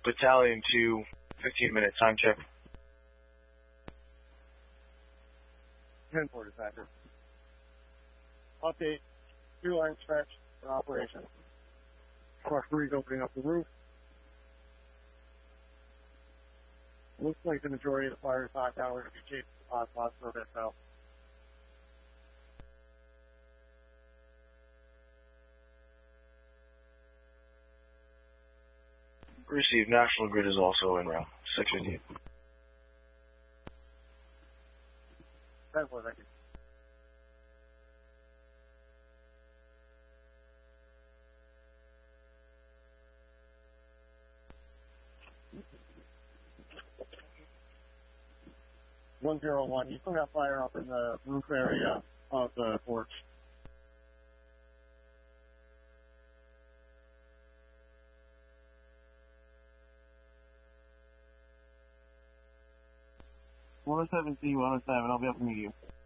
Battalion 2, 15-minute time check. 10-4 dispatcher. Update. 2-line stretch for operation. Car 3 is opening up the roof. Looks like the majority of the fire is hot tower to be chased the hot spots for a bit now. Received. National Grid is also en route. 658. 10-4, thank you. "101, you still got fire up in the roof area of the porch. "107, see you, 107, I'll be up to meet you.